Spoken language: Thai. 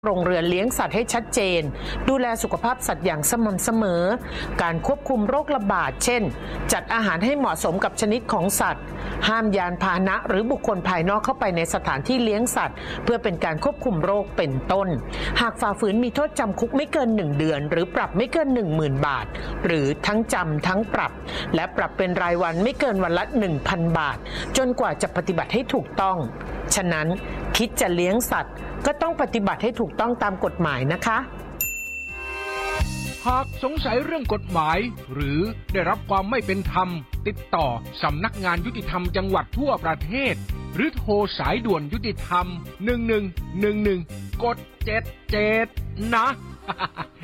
โรงเรือนเลี้ยงสัตว์ให้ชัดเจนดูแลสุขภาพสัตว์อย่างสม่ำเสมอการควบคุมโรคระบาดเช่นจัดอาหารให้เหมาะสมกับชนิดของสัตว์ห้ามยานพาหนะหรือบุคคลภายนอกเข้าไปในสถานที่เลี้ยงสัตว์เพื่อเป็นการควบคุมโรคเป็นต้นหากฝ่าฝืนมีโทษจำคุกไม่เกิน1เดือนหรือปรับไม่เกิน 10,000 บาทหรือทั้งจำทั้งปรับและปรับเป็นรายวันไม่เกินวันละ 1,000 บาทจนกว่าจะปฏิบัติให้ถูกต้องฉะนั้นคิดจะเลี้ยงสัตว์ก็ต้องปฏิบัติให้ถูกต้องตามกฎหมายนะคะหากสงสัยเรื่องกฎหมายหรือได้รับความไม่เป็นธรรมติดต่อสำนักงานยุติธรรมจังหวัดทั่วประเทศหรือโทรสายด่วนยุติธรรม1111กด77นะ